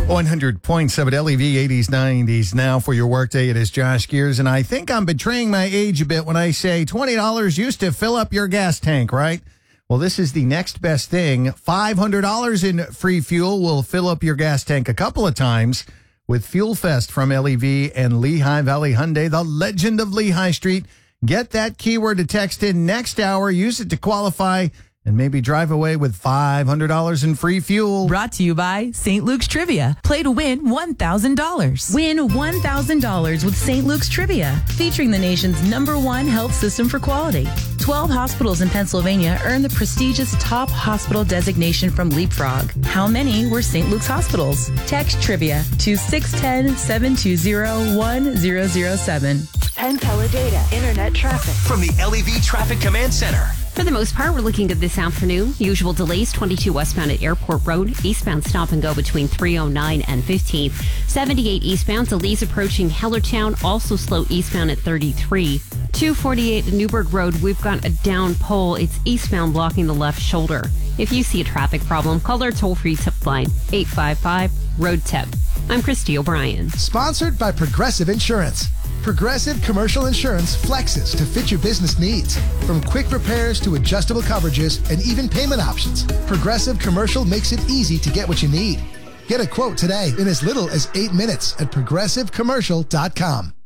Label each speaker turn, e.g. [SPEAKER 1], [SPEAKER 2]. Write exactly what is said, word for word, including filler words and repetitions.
[SPEAKER 1] one hundred point seven L E V, eighties, nineties. Now for your workday, it is Josh Gears, and I think I'm betraying my age a bit when I say twenty dollars used to fill up your gas tank, right? Well, this is the next best thing. five hundred dollars in free fuel will fill up your gas tank a couple of times with Fuel Fest from L E V and Lehigh Valley Hyundai, the legend of Lehigh Street. Get that keyword to text in next hour. Use it to qualify and maybe drive away with five hundred dollars in free fuel.
[SPEAKER 2] Brought to you by Saint Luke's Trivia. Play to win one thousand dollars. Win one thousand dollars with Saint Luke's Trivia, featuring the nation's number one health system for quality. twelve hospitals in Pennsylvania earned the prestigious top hospital designation from Leapfrog. How many were Saint Luke's hospitals? Text Trivia to six one zero, seven two zero, one zero zero seven.
[SPEAKER 3] Penn Teledata Internet Traffic
[SPEAKER 4] from the L E V Traffic Command Center.
[SPEAKER 5] For the most part, we're looking good this afternoon. Usual delays, twenty-two westbound at Airport Road. Eastbound stop and go between three oh nine and fifteenth. seventy-eight eastbound, delays approaching Hellertown. Also slow eastbound at thirty-three. two forty-eight at Newburgh Road, we've got a down pole. It's eastbound blocking the left shoulder. If you see a traffic problem, call our toll-free tip line, eight five five, road tip. I'm Christy O'Brien.
[SPEAKER 6] Sponsored by Progressive Insurance. Progressive Commercial Insurance flexes to fit your business needs. From quick repairs to adjustable coverages and even payment options, Progressive Commercial makes it easy to get what you need. Get a quote today in as little as eight minutes at progressive commercial dot com.